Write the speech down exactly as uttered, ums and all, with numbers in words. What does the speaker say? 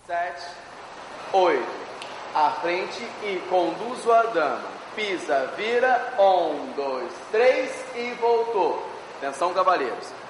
sete, oito. À frente e conduzo a dama. Pisa, vira, um, dois, três e voltou. Atenção, cavaleiros.